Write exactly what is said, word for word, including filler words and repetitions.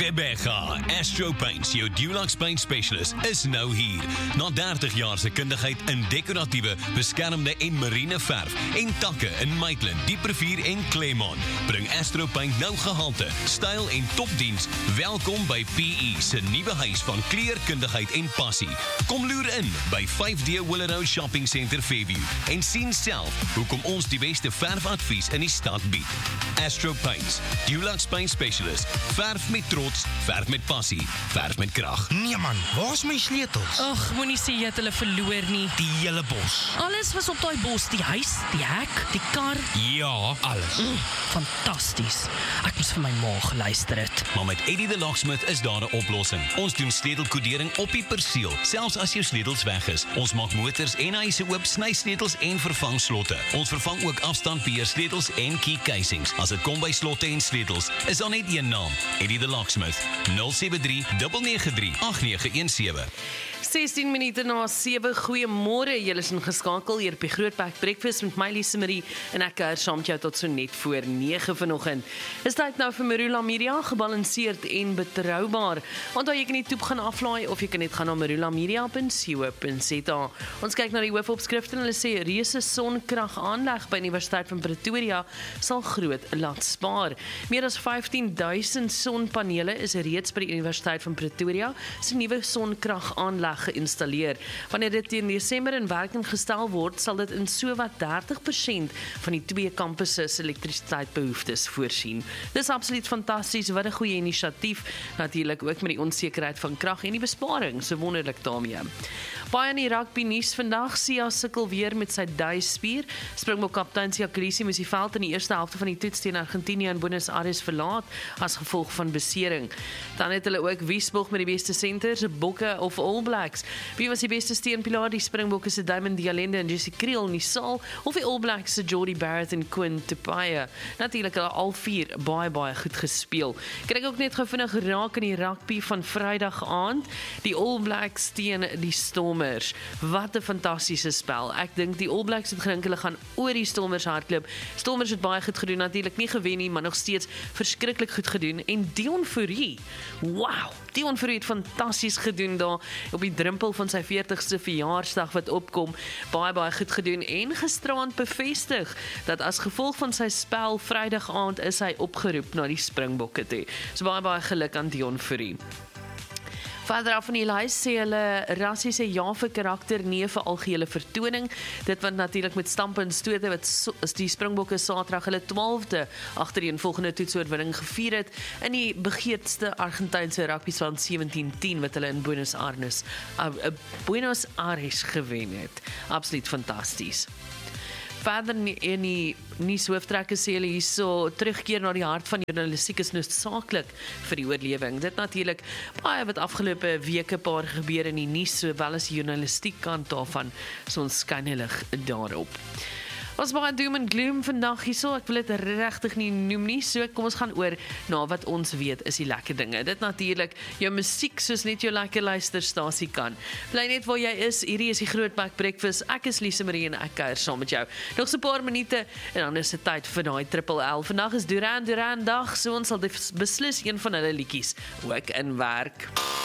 Gqeberha, Astro Paints, jou Dulux Paint Specialist, is nou hier. Na dertig jaar se kundigheid in dekoratiewe, beskermde en marine verf en takke in Maitland, Dieprevier en Claremont, bring Astro Paint nou gehalte, styl en topdiens. Welkom by P E se nuwe huis van kleurkundigheid en passie. Kom loer in by vyf D Willow Shopping Centre Fairview en sien self hoekom ons die beste verfadvies in die stad bied. Astro Paints, Dulux Paint Specialist, verf met trots, verf met passie, verf met krag. Nee man, waar is my sleutels? Ag, moenie sê jy het hulle verloor nie. Die hele bos. Alles was op daai bos, die huis, die hek, die kar. Ja, alles. Mm, fantasties. Ek moes vir my ma geluister het. Maar met Eddie the Locksmith is daar 'n oplossing. Ons doen sleutelkodering op die perseel, selfs as jou sleutels weg is. Ons maak motors en huise oop, sny sleutels en vervang slotte. Ons vervang ook afstandbeheer sleutels en key casings. As dit kom by slotte en sleutels, is daar net een naam, Eddie the Locksmith. nul sewe drie nege nege drie agt nege een sewe. sestien minute na sewe, goeiemôre, julle is ingeskakel hier op die Grootbek Breakfast met my Lise Marie en ek kuier saam met jou tot so net voor nege vanoggend. Is tyd nou vir Marula Media, gebalanseerd en betroubaar. Onthou jy kan die toep gaan aflaai of jy kan net gaan na marula media punt co punt za. Ons kyk na die hoofopskrifte en hulle sê reuse sonkrag aanleg by Universiteit van Pretoria sal groot laat spaar. Meer as vyftien duisend sonpanele is reeds by die Universiteit van Pretoria se nuwe sonkrag aanleg geïnstalleer. Wanneer dit teen Desember in werking gestel word, sal dit in sowat dertig persent van die twee kampusse se elektrisiteitsbehoeftes voorsien. Dis absoluut fantasties, wat 'n goeie inisiatief, natuurlik ook met die onsekerheid van krag en die besparing, so wonderlik daarmee. Baie in die rugby nuus vandag, Sia sukkel weer met sy duisspier. Springbok kaptein Sia Kolisi moes die veld in die eerste helfte van die toets teen Argentinië in Buenos Aires verlaat as gevolg van besering. Dan het hulle ook Wiesbog met die beste senters, Bokke of All Blacks. Wie was die beste steunpilaar? Die Springbokke se Diamond Dialende en Jesse Kriel in die saal, of die All Blacks se Jordy Barrett en Quinn Tupaia? Natuurlik hulle al vier baie baie goed gespeel. Kyk ook net gou vinnig raak in die rugby van Vrydag aand, die All Blacks teen die Stormers. Wat 'n fantastiese spel. Ek dink die All Blacks het gedink hulle gaan oor die Stormers hardloop. Stormers het baie goed gedoen, natuurlik nie gewen nie, maar nog steeds verskriklik goed gedoen. En Deon Fourie, wow, Deon Fourie het fantasties gedoen daar op die drempel van sy veertigste verjaarsdag wat opkom, baie baie goed gedoen en gisterand bevestig dat as gevolg van sy spel Vrydag aand is hy opgeroep na die Springbokke toe. So baie baie geluk aan Deon Fourie. Verder af van die lys sê hulle Rassie sê ja vir karakter, nee vir algehele vertoning. Dit wat natuurlik met stampe en stote wat so, is die Springbokke Saterdag hulle twaalfde agtereenvolgende toetsoorwinning gevier het in die begeerdste Argentynse rugbyspan sewentien tien wat hulle in Buenos Aires, uh, uh, Buenos Aires gewen het. Absoluut fantasties. Verder in die nuushooftrekke sê hulle hierso, terugkeer na die hart van journalistiek is noodsaaklik vir die oorlewing. Dit natuurlik baie wat afgelope weke paar gebeur in die nuus, sowel as die journalistiek kant daarvan, so ons skyn lig daarop. Ons baie doom en gloom vandag hierso, ek wil dit regtig nie noem nie, so kom ons gaan oor na wat ons weet is die lekker dinge. Dit natuurlik jou musiek soos net jou lekker luisterstasie kan. Bly net waar jy is, hierdie is die Grootbek Breakfast, ek is Lise Marie en ek kuier saam met jou. Nog so 'n paar minute en dan is dit tyd vir daai triple L. Vandag is Duran Duran dag, so ons sal beslis een van hulle liedjies ook in werk.